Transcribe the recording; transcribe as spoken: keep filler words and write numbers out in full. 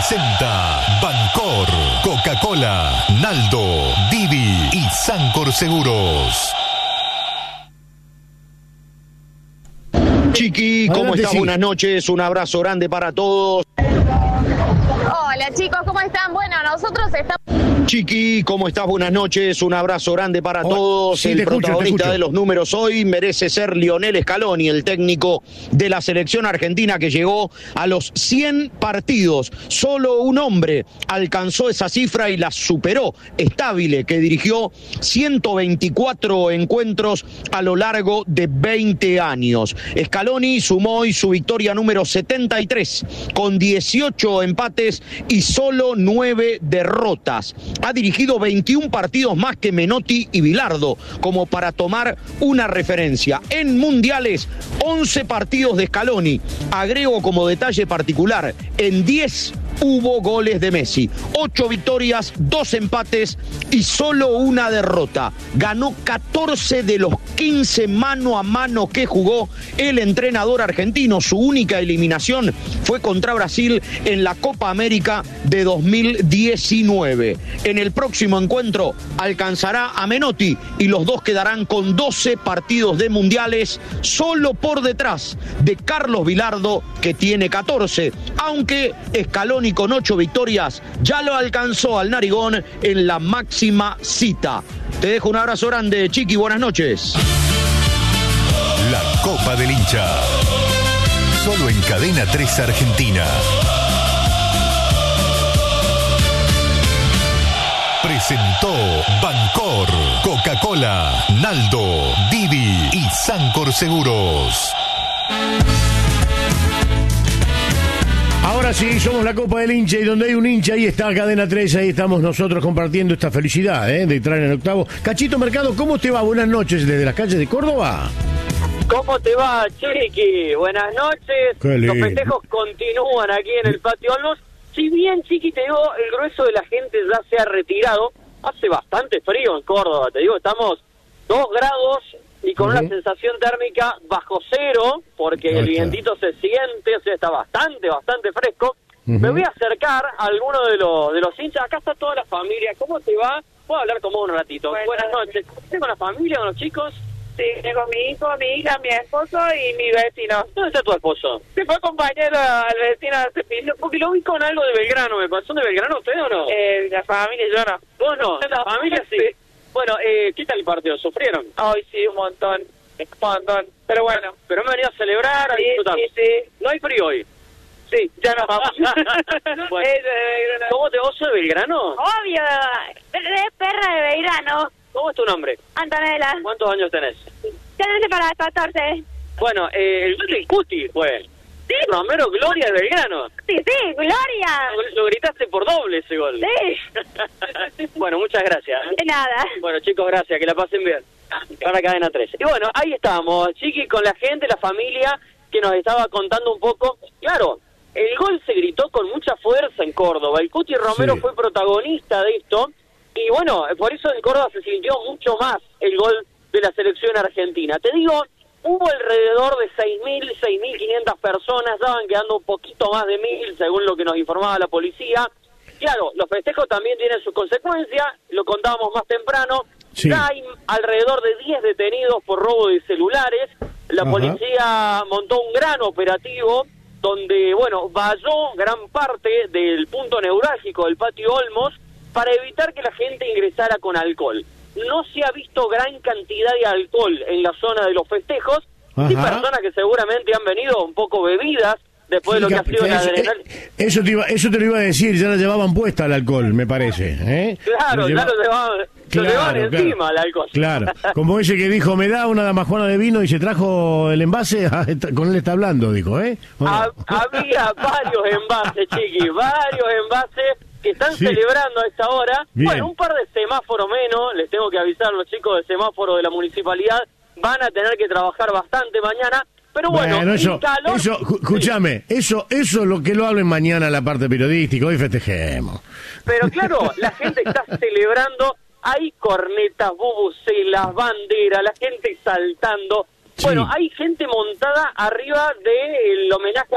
presenta Bancor, Coca-Cola, Naldo, Didi y Sancor Seguros. Chiqui, ¿cómo Adelante, estás? sí. Buenas noches, un abrazo grande para todos. Hola chicos, ¿cómo están? Bueno, nosotros estamos... Chiqui, ¿cómo estás? Buenas noches, un abrazo grande para Oh, todos. sí, el te escucho, te protagonista escucho. de los números hoy merece ser Lionel Scaloni, el técnico de la selección argentina que llegó a los cien partidos. Solo un hombre alcanzó esa cifra y la superó. Stabile, que dirigió ciento veinticuatro encuentros a lo largo de veinte años. Scaloni sumó hoy su victoria número setenta y tres, con dieciocho empates y solo nueve derrotas. Ha dirigido veintiún partidos más que Menotti y Bilardo, como para tomar una referencia. En mundiales, once partidos de Scaloni. Agrego como detalle particular, en diez hubo goles de Messi. ocho victorias, dos empates y solo una derrota. Ganó catorce de los quince mano a mano que jugó el entrenador argentino. Su única eliminación fue contra Brasil en la Copa América de dos mil diecinueve. En el próximo encuentro alcanzará a Menotti y los dos quedarán con doce partidos de mundiales, solo por detrás de Carlos Bilardo, que tiene catorce, aunque Scaloni con ocho victorias ya lo alcanzó al narigón en la máxima cita. Te dejo un abrazo grande, Chiqui, buenas noches. La Copa del Hincha. Solo en Cadena tres Argentina. Presentó Bancor, Coca-Cola, Naldo, Didi y Sancor Seguros. Ahora sí, somos la Copa del Hincha y donde hay un hincha, ahí está Cadena tres, ahí estamos nosotros compartiendo esta felicidad, ¿eh? De entrar en el octavo. Cachito Mercado, ¿cómo te va? Buenas noches desde las calles de Córdoba. ¿Cómo te va, Chiqui? Buenas noches. Qué lindo. Los festejos continúan aquí en el Patio Olmos. Si bien, Chiqui, te digo, el grueso de la gente ya se ha retirado, hace bastante frío en Córdoba, te digo, estamos dos grados y con Uh-huh. una sensación térmica bajo cero, porque Ahí el está. vientito se siente, o sea, está bastante, bastante fresco. Uh-huh. Me voy a acercar a alguno de los, de los hinchas. Acá está toda la familia. ¿Cómo te va? Puedo hablar con vos un ratito. Buenas Buenas noches. ¿Estás con la familia, con los chicos? Sí, tengo mi hijo, mi hija, mi esposo y mi vecino. ¿Dónde está tu esposo? Se fue compañero al vecino de Cepillo. Porque lo vi con algo de Belgrano, ¿me pasó de Belgrano usted o no? Eh, la familia y yo no. Vos no, la familia sí. Bueno, eh, ¿qué tal el partido? ¿Sufrieron? Hoy sí, un montón. Un montón. Pero bueno. Pero me han venido a celebrar, a Sí, disfrutar. sí, sí. ¿No hay frío hoy? Sí, ya no vamos. Bueno. Es de Belgrano. ¿Cómo te vos sos de Belgrano? Obvio. Es perra de Belgrano. ¿Cómo es tu nombre? Antonella. ¿Cuántos años tenés? Tenés para catorce. Bueno, eh, el gol del Cuti fue. Sí. Romero Gloria de Belgrano. Sí, sí, Gloria. Lo, lo gritaste por doble ese gol. Sí. Bueno, muchas gracias. ¿eh? De nada. Bueno, chicos, gracias, que la pasen bien. Para Cadena trece. Y bueno, ahí estamos, Chiqui, con la gente, la familia, que nos estaba contando un poco. Claro, el gol se gritó con mucha fuerza en Córdoba. El Cuti Romero Sí. fue protagonista de esto. Y bueno, por eso en Córdoba se sintió mucho más el gol de la selección argentina. Te digo, hubo alrededor de seis mil, seis mil quinientas personas, ya van quedando un poquito más de mil, según lo que nos informaba la policía. Claro, los festejos también tienen sus consecuencias, lo contábamos más temprano. Sí. Ya hay alrededor de diez detenidos por robo de celulares. La Ajá. policía montó un gran operativo donde, bueno, valló gran parte del punto neurálgico del Patio Olmos para evitar que la gente ingresara con alcohol. No se ha visto gran cantidad de alcohol en la zona de los festejos. Sí, Ajá. personas que seguramente han venido un poco bebidas después de lo que ha sido la eso, adrenalina. eh, eso, te iba, eso te lo iba a decir, ya la llevaban puesta el alcohol, me parece. ¿eh? Claro, ya lo llevaban, lo llevaban encima claro, el alcohol. Claro, como ese que dijo, me da una damajuana de vino y se trajo el envase, ah, está- con él está hablando, dijo, ¿eh? ¿O no? Ha- había varios envases, Chiqui, varios envases que están Sí. celebrando a esta hora. Bien. Bueno, un par de semáforos menos, les tengo que avisar, los chicos de semáforo de la municipalidad van a tener que trabajar bastante mañana, pero bueno, Bueno, eso, el calor... eso, ju- escúchame, eso, eso es lo que lo hablen mañana la parte periodística, hoy festejemos. Pero claro, la gente está celebrando, hay cornetas, bubucelas, banderas, la gente saltando. Sí. Bueno, hay gente montada arriba del homenaje